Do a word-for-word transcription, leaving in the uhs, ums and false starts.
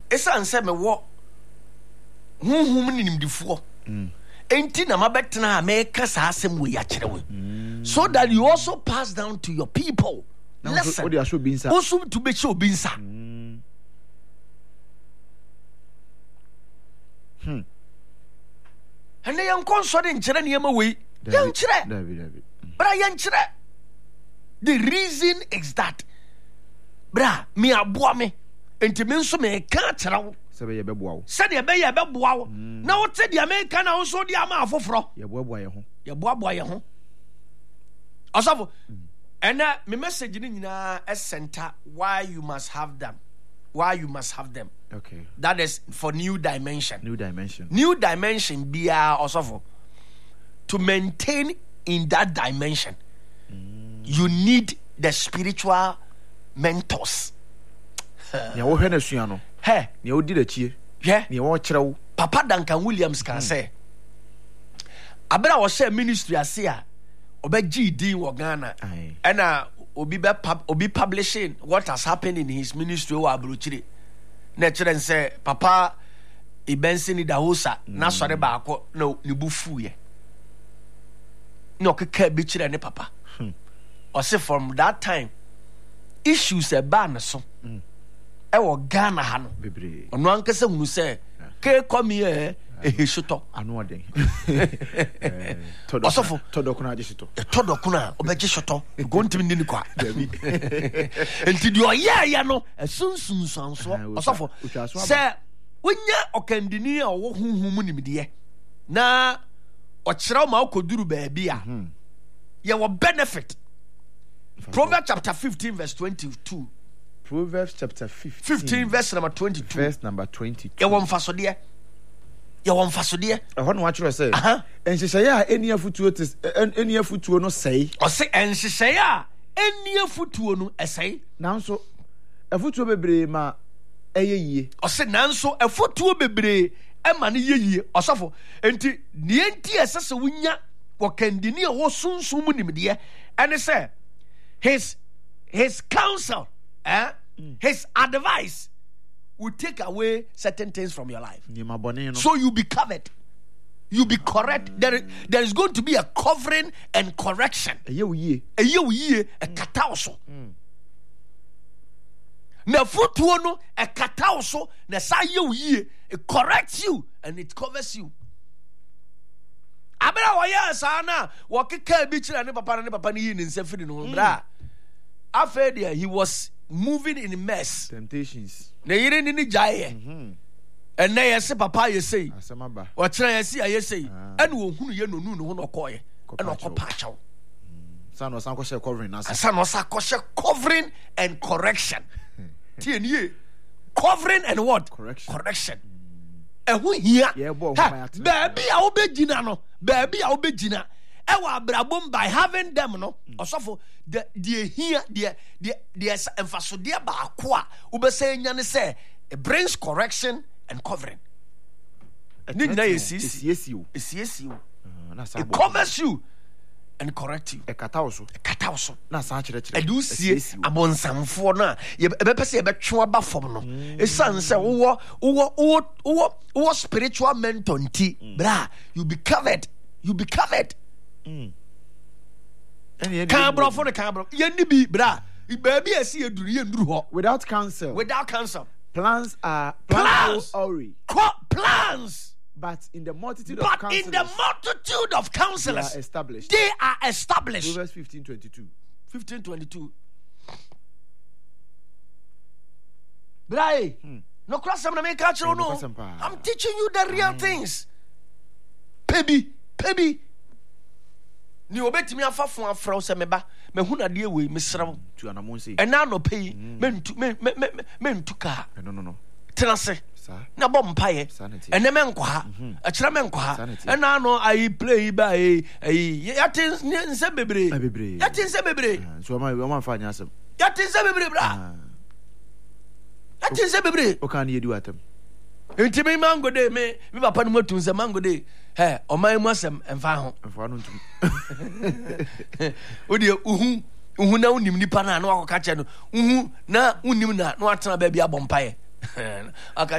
esa anse me wo honhom ni nimdifo enti na mabetena ha meka sa asem we ya kire we so that you also pass down to your people. Listen, also to be show binsa. Hmm. And they young consort in Cheraniama way. Young Chere. But I young Chere. The reason is that, bra, me a boy me, and to me so me can't tell. Said the bay a bebow. Now what said the American also the amount for fro. Your boy, your boy, boy, home. Also, and uh, my message in a center why you must have them. Why you must have them. Okay. That is for new dimension. New dimension. New dimension be also for to maintain in that dimension. Mm. You need the spiritual mentors. Ya wo hwe na sua no. He, ne odi da chie. Hwe, ne wo kyerɛw. Papa Duncan Williams can say. Abera wo share ministry ase a obegi din wo Ghana. Ena obi be obi publishing what has happened in his ministry wo abrochire. Na kyerɛ nse papa Ibensini Dahosa na sɔre baako na ne bufu ye. No keka bi kyerɛ ne papa. Or say from that time issues e ba ne so. E wo Ghana ha no. Bebre. Ono ankasa hunu se ke come here e heshoto. Ano oden. Eh Osofo todokuna age shito. E todokuna obeje shoto. E go ntimi ni kwa. Dabi. Enti di oya ya no e sunsun sanso. Osofo. Se wonya okandini a wo hunhum nimde na okyerɛ ma okoduru baabi a ye wo benefit. Proverbs chapter fifteen verse twenty-two. Proverbs chapter fifteen. fifteen verse number twenty-two. Verse number twenty-two. Ye won fasode. Ye won fasode. E ho no wa kyerɛ sɛ. Aha. Enhyehyɛ a eni afutuo te eni afutuo no sɛe. O se enhyehyɛ a eni afutuo no ɛsɛe. Nanso afutuo bebree ma ɛyɛ yie. O se nanso afutuo bebree ɛma ne yɛ yie. Osofo enti ne enti ɛsɛ sɛ wunya wɔkandini a wo sunsun mu nimdeɛ ɛne sɛ his his counsel eh mm. his advice will take away certain things from your life. So you be covered, you be correct. There, there is going to be a covering and correction. A year, a year, a kataoso. Na futuo no a kataoso. Na sa year, it corrects you and it covers you. Abera waya sana wakeka bichira ne papa ne papa ne yi ne nsefiri no bra. After there he was moving in a mess. Temptations. Na yire ni ni jaye. Mhm. And na yesi papa yesi. Asemaba. Wa kira yesi ayesi. Ene wo hunu ye no nu no ho no koye. Ene okopa achaw. San no san ko share covering na. San no san ko share covering and correction. Tie nie. Covering and what? Correction. Correction. Ehu hia. Yeah, boy. Baby a obegina no. Baby a obegina. Ewa abrabom by having them no. Osofo the the here the the the emphasis there ba akwa ubese nya ne say it brings correction and covering. Ni na yesisi esisi it covers you and correct you. E kata wo so e kata wo so na sa kire kire e do sie abonsamfo na e be pese e be twe aba fom no e san se wo wo wo wo spiritual mentor nti bra you be covered you be covered. Mm. Can't bro for the camera. Yendi bi bra. Baby I see eduru ye nduru ho. Without counsel. Without counsel. Plans are plans. Plans. Co- plans. But in the multitude but of counselors. But in the multitude of counselors. They are established. They are established. Proverbs fifteen twenty-two. fifteen twenty-two. Bra. Hmm. No cross am na make catch no. I'm teaching you the real things. Baby, baby. Ni obetimi afafo afraw se meba mehuna de we mesraw tu anamonse ena no pay mentu mentu ka no no no tenase na bom paye ene menkwa ha a kira menkwa ha ena no ai play ba ai yatin nse bebre yatin nse bebre so ma ma fa nya asem yatin nse bebre bra yatin nse bebre o kan ye di watam enti me mango de me me papa no matu nse mango de he o man mu asem emfa ho emfa no ntum o de uhu uhu na unim nipa na na wakoka che no uhu na unim na na watena ba bia bompae aka